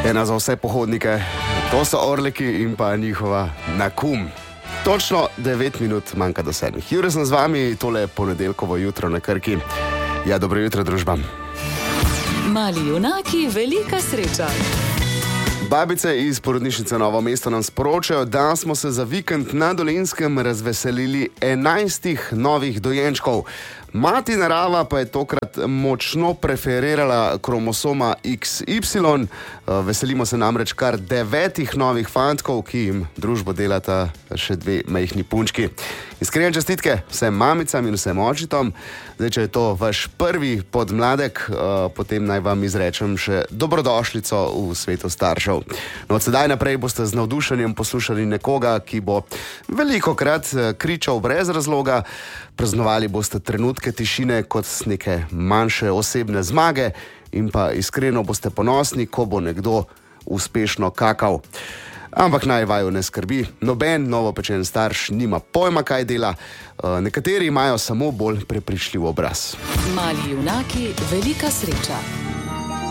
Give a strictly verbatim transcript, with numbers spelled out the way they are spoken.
Ena za vse pohodnike, to so Orleki in pa njihova Nakum. Točno devet minut manjka do sedmih. Jure sem z vami, tole je ponedeljkovo jutro na Krki. Ja, dobro jutro, družba. Mali junaki, velika sreča. Babice iz porodnišnice Novo mesto nam sporočajo, da smo se za vikend na Dolenjskem razveselili enajstih novih dojenčkov. Mati narava pa je tokrat močno preferirala kromosoma iks ipsilon. Veselimo se namreč kar devetih novih fantkov, ki jim družbo delata še dve majhni punčki. Iskrene čestitke vsem mamicam in vsem očitom. Zdaj, če je to vaš prvi podmladek, potem naj vam izrečem še dobrodošlico v svetu staršev. No, od sedaj naprej boste z navdušenjem poslušali nekoga, ki bo velikokrat kričal brez razloga. Praznovali boste trenutke tišine kot neke manjše osebne zmage in pa iskreno boste ponosni, ko bo nekdo uspešno kakal. Ampak naj vaju ne skrbi, noben novopečen starš nima pojma, kaj dela, nekateri imajo samo bolj prepričljiv obraz. Mali junaki, velika sreča.